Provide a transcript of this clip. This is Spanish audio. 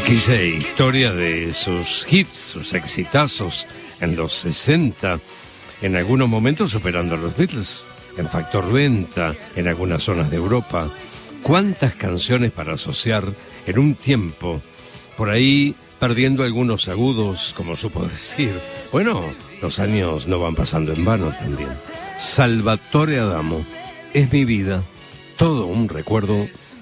Aquella historia de sus hits, sus exitazos en los 60, en algunos momentos superando a los Beatles, en factor venta, en algunas zonas de Europa. ¿Cuántas canciones para asociar en un tiempo? Por ahí perdiendo algunos agudos, como supo decir. Bueno, los años no van pasando en vano también. Salvatore Adamo, Es mi vida, todo un recuerdo